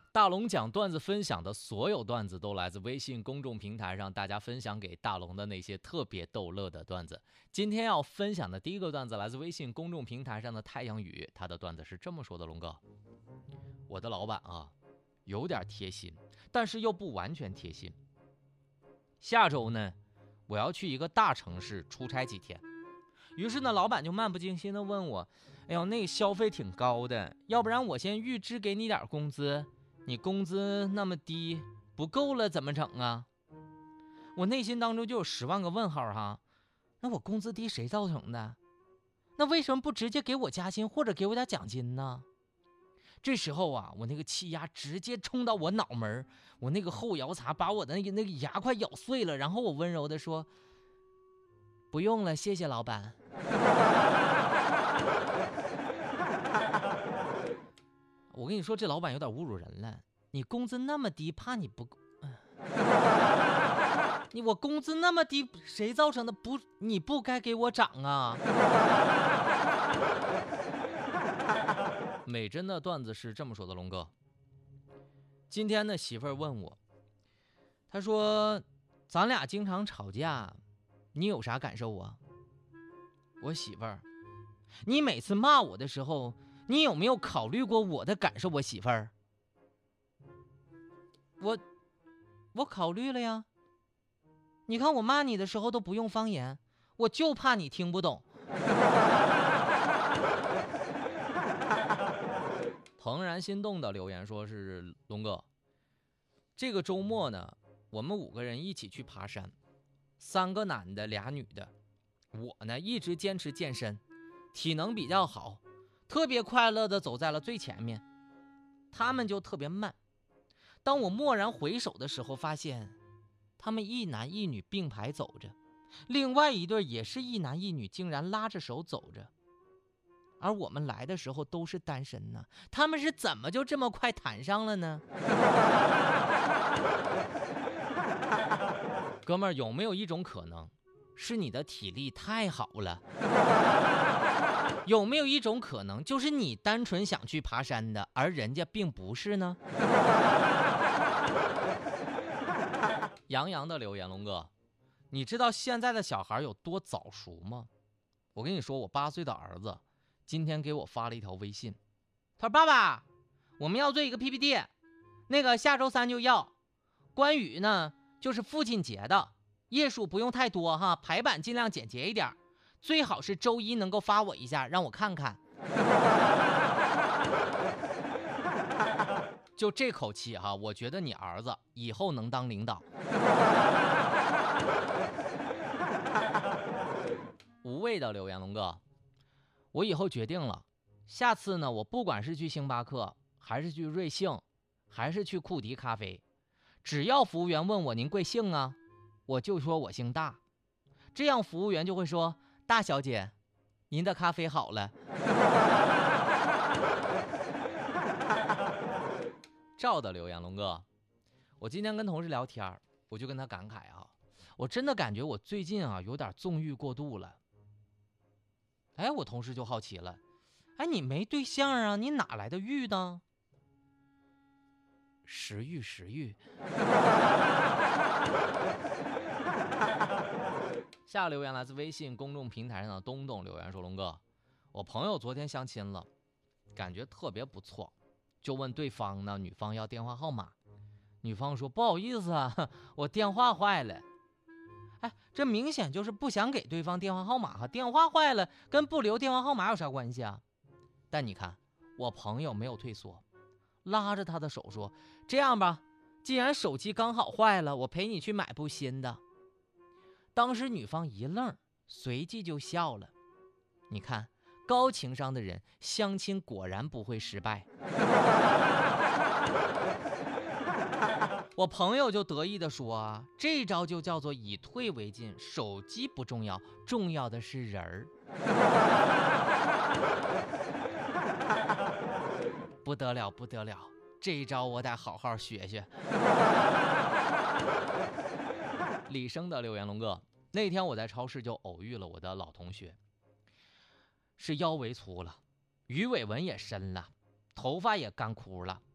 大龙讲段子分享的所有段子都来自微信公众平台上大家分享给大龙的那些特别逗乐的段子。今天要分享的第一个段子来自微信公众平台上的太阳雨，他的段子是这么说的：龙哥，我的老板啊，有点贴心，但是又不完全贴心。下周呢，我要去一个大城市出差几天，于是呢，老板就漫不经心地问我：“哎呦，那个消费挺高的，要不然我先预支给你点工资，你工资那么低，不够了怎么整啊？”我内心当中就有10万个问号哈。那我工资低谁造成的？那为什么不直接给我加薪或者给我点奖金呢？这时候啊，我那个气压直接冲到我脑门，我那个后摇槽把我的那个牙快咬碎了，然后我温柔地说：“不用了，谢谢老板。”我跟你说，这老板有点侮辱人了。你工资那么低，怕你不够？我工资那么低，谁造成的？你不该给我涨啊！美珍的段子是这么说的：龙哥，今天呢，媳妇儿问我，她说咱俩经常吵架，你有啥感受啊？我媳妇儿，你每次骂我的时候，你有没有考虑过我的感受？我媳妇儿，我考虑了呀。你看我骂你的时候都不用方言，我就怕你听不懂。怦然心动的留言说是龙哥，这个周末呢，我们5个人一起去爬山，3个男的2女的，我呢一直坚持健身，体能比较好，特别快乐的走在了最前面，他们就特别慢。当我蓦然回首的时候，发现他们1男1女并排走着，另外一对也是1男1女竟然拉着手走着，而我们来的时候都是单身呢，他们是怎么就这么快谈上了呢？哥们儿，有没有一种可能是你的体力太好了？有没有一种可能就是你单纯想去爬山的，而人家并不是呢？杨洋的留言：龙哥，你知道现在的小孩有多早熟吗？我跟你说，我8岁的儿子今天给我发了一条微信，他说：“爸爸，我们要做一个 PPT， 那个下周3就要。关于呢，就是父亲节的页数不用太多哈，排版尽量简洁一点，最好是周1能够发我一下，让我看看。”就这口气哈，我觉得你儿子以后能当领导。无畏的留言：龙哥，我以后决定了，下次呢，我不管是去星巴克，还是去瑞幸，还是去库迪咖啡，只要服务员问我您贵姓啊，我就说我姓大，这样服务员就会说：“大小姐，您的咖啡好了。”赵的留言：龙哥，我今天跟同事聊天，我就跟他感慨啊，我真的感觉我最近啊有点纵欲过度了。哎，我同事就好奇了，哎，你没对象啊，你哪来的欲呢？食欲。下留言来自微信公众平台上的东东留言说：龙哥，我朋友昨天相亲了，感觉特别不错，就问对方呢，女方要电话号码，女方说：“不好意思啊，我电话坏了。”哎，这明显就是不想给对方电话号码哈，电话坏了跟不留电话号码有啥关系啊？但你看，我朋友没有退缩，拉着他的手说：“这样吧，既然手机刚好坏了，我陪你去买部新的。”当时女方一愣，随即就笑了。你看，高情商的人相亲果然不会失败。我朋友就得意地说啊，这招就叫做以退为进，手机不重要，重要的是人儿。不得了，这一招我得好好学学。李生的留言：龙哥，那天我在超市就偶遇了我的老同学，是腰围粗了，鱼尾纹也深了，头发也干枯了，